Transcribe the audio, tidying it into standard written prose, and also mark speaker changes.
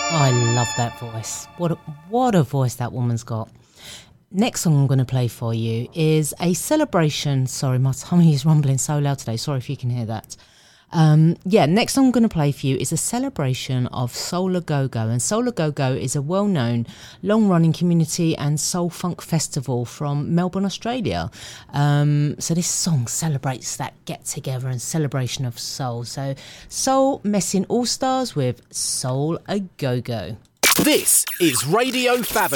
Speaker 1: I love that voice. What a voice that woman's got. Next song I'm going to play for you is a celebration. Sorry, my tummy is rumbling so loud today. Sorry if you can hear that. Next song I'm going to play for you is a celebration of Soul A Go Go. And Soul A Go Go is a well-known, long-running community and soul funk festival from Melbourne, Australia. So this song celebrates that get-together and celebration of soul. So Soul Messing All-Stars with Soul A Go Go.
Speaker 2: This is Radio Faversham.